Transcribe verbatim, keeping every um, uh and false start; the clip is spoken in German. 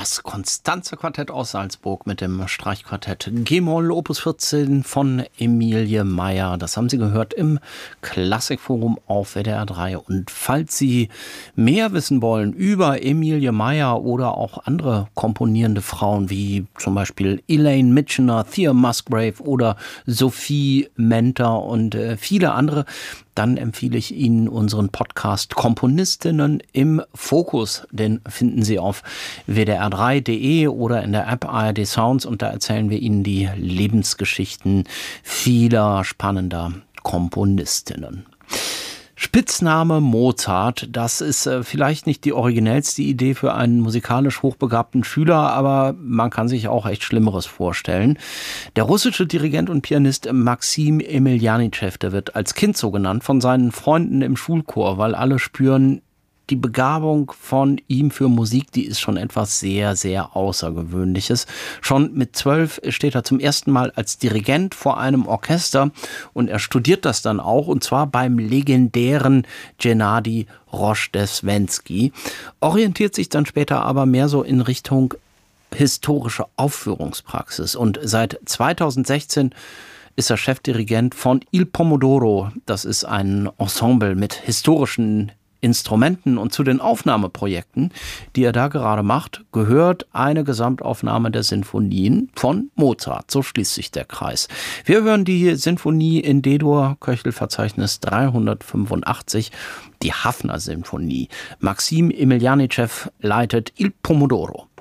Das Constanze Quartett aus Salzburg mit dem Streichquartett G-Moll Opus vierzehn von Emilie Meier. Das haben Sie gehört im Klassikforum auf W D R drei. Und falls Sie mehr wissen wollen über Emilie Meier oder auch andere komponierende Frauen wie zum Beispiel Elaine Mitchener, Thea Musgrave oder Sophie Menter und äh, viele andere, dann empfehle ich Ihnen unseren Podcast Komponistinnen im Fokus. Den finden Sie auf w d r drei punkt d e oder in der App A R D Sounds, und da erzählen wir Ihnen die Lebensgeschichten vieler spannender Komponistinnen. Spitzname Mozart, das ist äh, vielleicht nicht die originellste Idee für einen musikalisch hochbegabten Schüler, aber man kann sich auch echt Schlimmeres vorstellen. Der russische Dirigent und Pianist Maxim Emiljanitschew, der wird als Kind so genannt von seinen Freunden im Schulchor, weil alle spüren, die Begabung von ihm für Musik, die ist schon etwas sehr, sehr Außergewöhnliches. Schon mit zwölf steht er zum ersten Mal als Dirigent vor einem Orchester und er studiert das dann auch, und zwar beim legendären Gennady Rozhdestvensky, orientiert sich dann später aber mehr so in Richtung historische Aufführungspraxis, und seit zweitausendsechzehn ist er Chefdirigent von Il Pomodoro. Das ist ein Ensemble mit historischen Instrumenten, und zu den Aufnahmeprojekten, die er da gerade macht, gehört eine Gesamtaufnahme der Sinfonien von Mozart. So schließt sich der Kreis. Wir hören die Sinfonie in D-Dur, Köchelverzeichnis dreihundertfünfundachtzig, die Haffner-Sinfonie. Maxim Emiljanitschew leitet Il Pomodoro.